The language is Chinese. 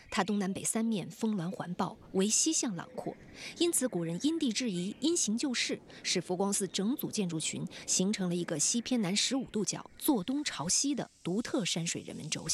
它东南北三面峰峦环抱，为西向朗阔，因此古人因地制宜，因形就势，使佛光寺整组建筑群形成了一个西偏南15度角、坐东朝西的独特山水人文轴线。